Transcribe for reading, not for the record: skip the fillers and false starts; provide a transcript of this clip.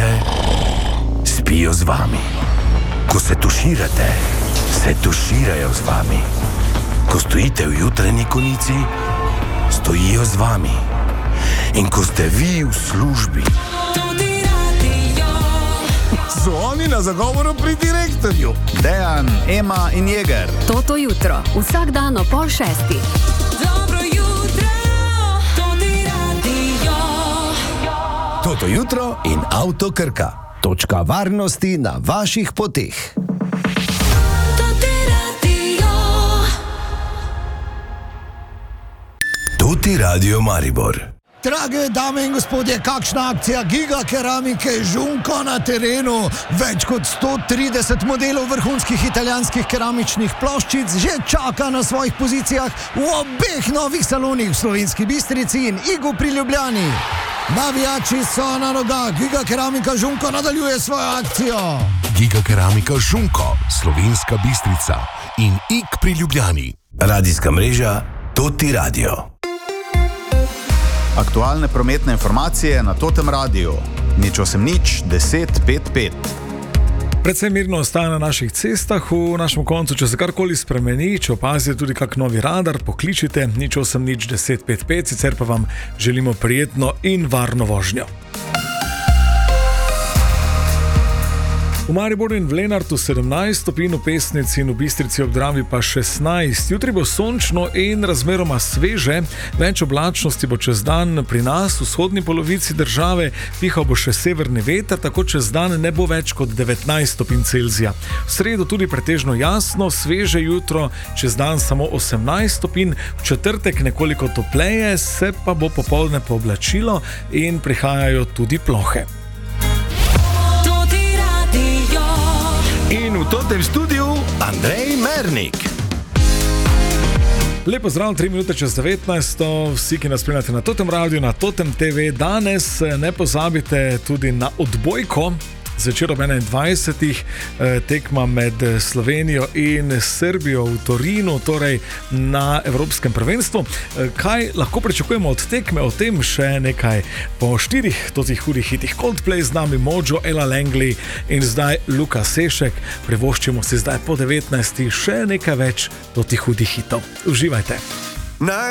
spite, spijo z vami. Ko se tuširate, se tuširajo z vami. Ko stojite v jutranji konici, stojijo z vami. In ko ste vi v službi, so oni na zagovoru pri direktorju. Dejan, Ema in Jeger. Toto jutro, vsak dan ob 5:30. Dobro jutro, Toti radio. Toto jutro in Avto Krka. Točka varnosti na vaših poteh. Toti radio. Toti radio Maribor. Drage dame in gospodje, kakšna akcija Giga Keramike Žunko na terenu. Več kot 130 modelov vrhunskih italijanskih keramičnih ploščic že čaka na svojih pozicijah v obeh novih salonih v Slovenski Bistrici in Igu pri Ljubljani. Navijači so na nogah, Giga Keramika Žunko nadaljuje svojo akcijo. Giga Keramika Žunko, Slovenska Bistrica in Ig pri Ljubljani. Radijska mreža Toti radio. Aktualne prometne informacije na Totem radiju. 080 10 55. Predvsej mirno ostaja na naših cestah, v našem koncu, če se karkoli spremeni, če opazite tudi kak novi radar, pokličite 080 10 55, sicer pa vam želimo prijetno in varno vožnjo. V Mariboru in v Lenartu 17 stopinj, v Pesnici in v Bistrici ob Dravi pa 16. Jutri bo sončno in razmeroma sveže, več oblačnosti bo čez dan pri nas v vzhodni polovici države, pihal bo še severni veter, tako čez dan ne bo več kot 19 stopinj Celzija. V sredo tudi pretežno jasno, sveže jutro, čez dan samo 18 stopinj, v četrtek nekoliko topleje, se pa bo popoldne pooblačilo in prihajajo tudi plohe. In v totem studiu Andrej Mernik. Lepo zdrav, 3 minute čez 19, vsi, ki nas spremljate na Totem radiju, na Totem TV. Danes ne pozabite tudi na odbojko. Zvečer ob 21. tekma med Slovenijo in Srbijo v Torinu, torej na Evropskem prvenstvu. Kaj lahko pričakujemo od tekme, o tem še nekaj po 4 totih hudih hitih. Coldplay z nami, Mojo, Ella Langley in zdaj Luka Sešek. Privoščimo si zdaj po 19. še nekaj več totih hudih hitov. Uživajte.